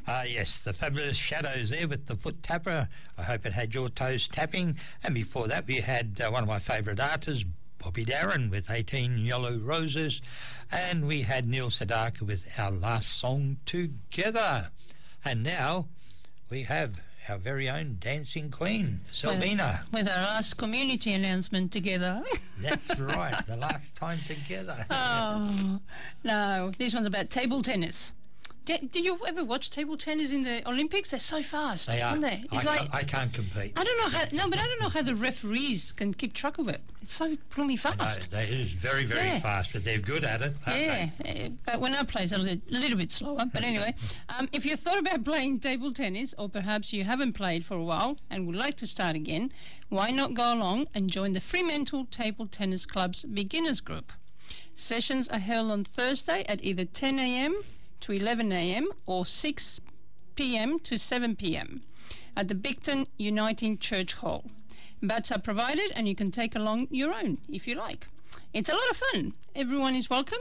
Yes, the fabulous Shadows there with the foot tapper. I hope it had your toes tapping. And before that, we had one of my favourite artists, Bobby Darin, with 18 Yellow Roses. And we had Neil Sedaka with Our Last Song Together. And now we have our very own dancing queen, Selvina. With our last community announcement together. That's right, the last time together. Oh, no. This one's about table tennis. Did you ever watch table tennis in the Olympics? They're so fast, They are. aren't they? It's I can't compete. I don't know how. No, but I don't know how the referees can keep track of it. It's so blooming fast. No, it is very, very fast, but they're good at it. But when I play, it's a little bit slower. But anyway, if you thought about playing table tennis, or perhaps you haven't played for a while and would like to start again, why not go along and join the Fremantle Table Tennis Club's beginners group? Sessions are held on Thursday at either 10 a.m. to 11 a.m. or 6 p.m. to 7 p.m. at the Bicton Uniting Church Hall. Bats are provided and you can take along your own if you like. It's a lot of fun. Everyone is welcome